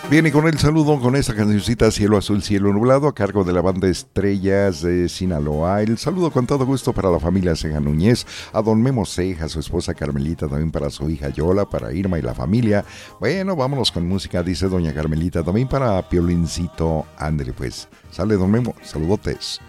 Bien, y con el saludo, con esta cancioncita Cielo Azul, Cielo Nublado, a cargo de la banda Estrellas de Sinaloa. El saludo con todo gusto para la familia Ceja Núñez, a don Memo Ceja, su esposa Carmelita, también para su hija Yola, para Irma y la familia. Bueno, vámonos con música, dice doña Carmelita, también para Piolincito Andre, pues. Sale don Memo, saludotes.